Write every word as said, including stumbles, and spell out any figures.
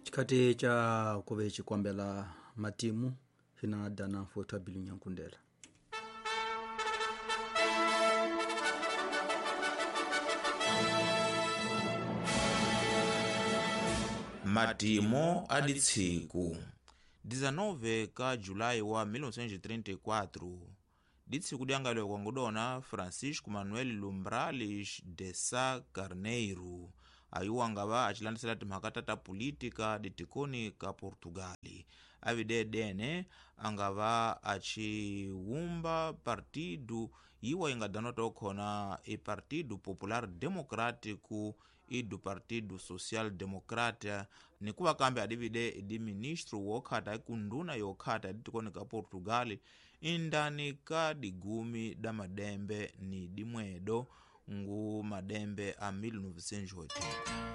chikati cha kove chikwambela matimu hinadana fota bilu nyankundela. Matimu aditsiku dezenove ka Julai wa mil novecentos e trinta e quatro ditsiku diangalwe kwa ngudona Francisco Manuel Lumbrales de Sá Carneiro ayu angava achilandisira timhaka ta politika ditikoni ka Portugali avide dene angava achiwumba partido iwa ingadano tokhona e Partido Popular Democrático e do Partido Social Democrata nikuva kambe adivide di ministro wokhata kunduna yokhata ditikoni ka Portugali indani ka digumi da madembe ni dimwedo ngu madembe a mil novecentos e oitenta.